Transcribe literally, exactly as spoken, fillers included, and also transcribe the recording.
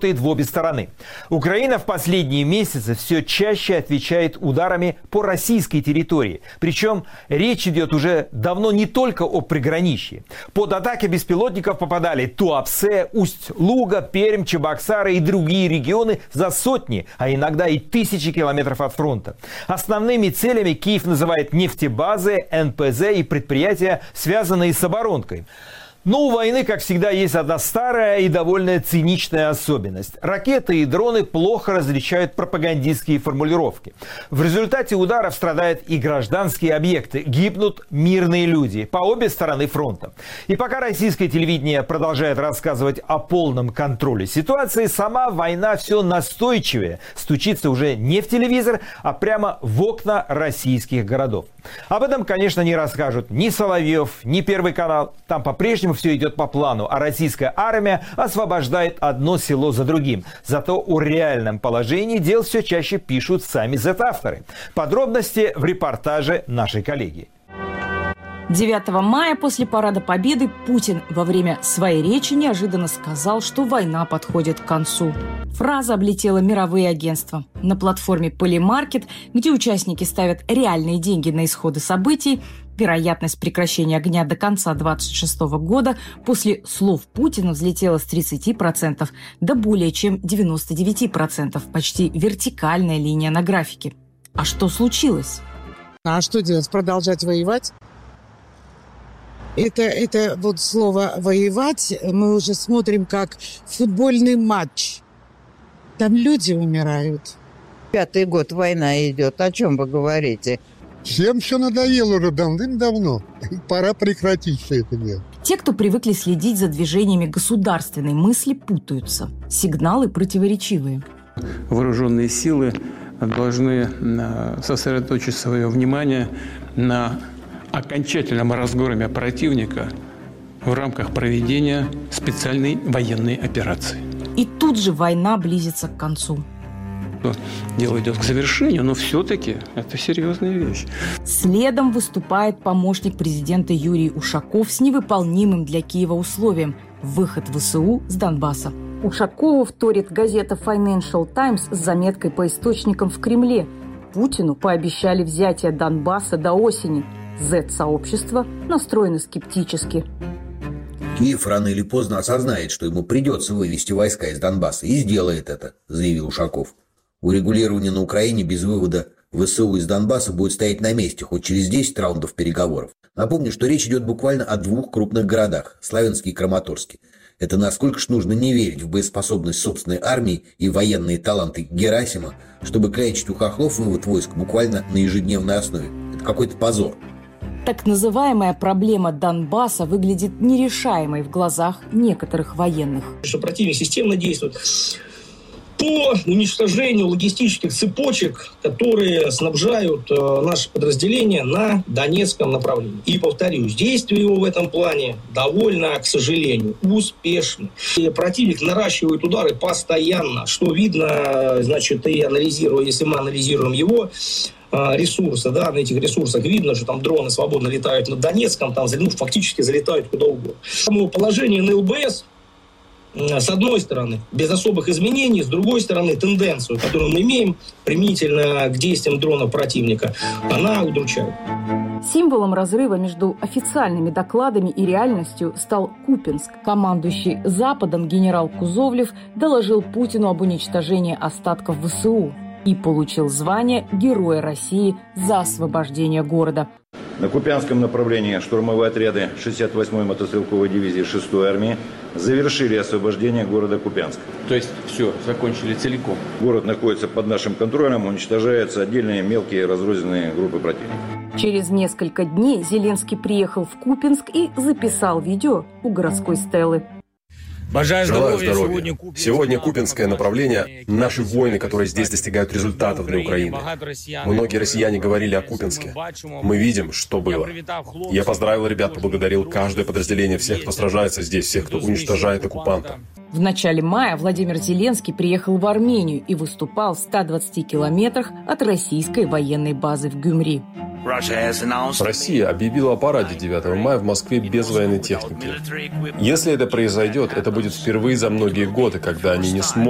работает в обе стороны. Украина в последние месяцы все чаще отвечает ударами по российской территории. Причем речь идет уже давно не только о приграничье. Под атаки беспилотников попадали Туапсе, Усть-Луга, Пермь, Чебоксары и другие регионы за сотни, а иногда и тысячи километров от фронта. Основными целями Киев называет нефтебазы, эн пэ зэ и предприятия, связанные с оборонкой. Но у войны, как всегда, есть одна старая и довольно циничная особенность. Ракеты и дроны плохо различают пропагандистские формулировки. В результате ударов страдают и гражданские объекты, гибнут мирные люди по обе стороны фронта. И пока российское телевидение продолжает рассказывать о полном контроле ситуации, сама война все настойчивее стучится уже не в телевизор, а прямо в окна российских городов. Об этом, конечно, не расскажут ни Соловьев, ни Первый канал. Там по-прежнему все идет по плану, а российская армия освобождает одно село за другим. Зато о реальном положении дел все чаще пишут сами зет-авторы. Подробности в репортаже нашей коллеги. девятого мая после Парада Победы Путин во время своей речи неожиданно сказал, что война подходит к концу. Фраза облетела мировые агентства. На платформе Polymarket, где участники ставят реальные деньги на исходы событий, вероятность прекращения огня до конца две тысячи двадцать шестого года после слов Путина взлетела с тридцати процентов до более чем девяноста девяти процентов. Почти вертикальная линия на графике. А что случилось? А что делать? Продолжать воевать? Это, это вот слово «воевать» мы уже смотрим как футбольный матч. Там люди умирают. Пятый год война идет. О чем вы говорите? Всем все надоело уже давным-давно. Пора прекратить все это дело. Те, кто привыкли следить за движениями государственной мысли, путаются. Сигналы противоречивые. Вооруженные силы должны сосредоточить свое внимание на окончательном разгроме противника в рамках проведения специальной военной операции. И тут же война близится к концу. Дело идет к завершению, но все-таки это серьезная вещь. Следом выступает помощник президента Юрий Ушаков с невыполнимым для Киева условием – выход вэ эс у с Донбасса. Ушакову вторит газета Financial Times с заметкой по источникам в Кремле. Путину пообещали взятие Донбасса до осени. Зет-сообщество настроено скептически. Киев рано или поздно осознает, что ему придется вывести войска из Донбасса, и сделает это, заявил Ушаков. Урегулирование на Украине без вывода вэ эс у из Донбасса будет стоять на месте хоть через десять раундов переговоров. Напомню, что речь идет буквально о двух крупных городах – Славянске и Краматорске. Это насколько ж нужно не верить в боеспособность собственной армии и военные таланты Герасима, чтобы клянчить у хохлов вывод войск буквально на ежедневной основе. Это какой-то позор. Так называемая проблема Донбасса выглядит нерешаемой в глазах некоторых военных. Что противник системно действует по уничтожению логистических цепочек, которые снабжают э, наши подразделения на Донецком направлении. И, повторюсь, действия его в этом плане довольно, к сожалению, успешны. И противник наращивает удары постоянно, что видно, значит, и анализируя, если мы анализируем его ресурсы, да, на этих ресурсах видно, что там дроны свободно летают над Донецком, там ну, фактически залетают куда угодно. Само положение эн эл бэ эс, с одной стороны, без особых изменений, с другой стороны, тенденцию, которую мы имеем применительно к действиям дронов противника, она удручает. Символом разрыва между официальными докладами и реальностью стал Купенск. Командующий Западом генерал Кузовлев доложил Путину об уничтожении остатков вэ эс у и получил звание Героя России за освобождение города. На Купянском направлении штурмовые отряды шестьдесят восьмой мотострелковой дивизии шестой армии завершили освобождение города Купянск. То есть все, закончили целиком. Город находится под нашим контролем, уничтожаются отдельные мелкие разрозненные группы противника. Через несколько дней Зеленский приехал в Купенск и записал видео у городской стелы. Желаю здоровья. Сегодня, Сегодня Купенское направление – наши воины, которые здесь достигают результатов для Украины. Многие россияне говорили о Купенске. Мы видим, что было. Я поздравил ребят, поблагодарил каждое подразделение, всех, кто сражается здесь, всех, кто уничтожает оккупанта. В начале мая Владимир Зеленский приехал в Армению и выступал в ста двадцати километрах от российской военной базы в Гюмри. Россия объявила о параде девятого мая в Москве без военной техники. Если это произойдет, это будет впервые за многие годы, когда они не смогут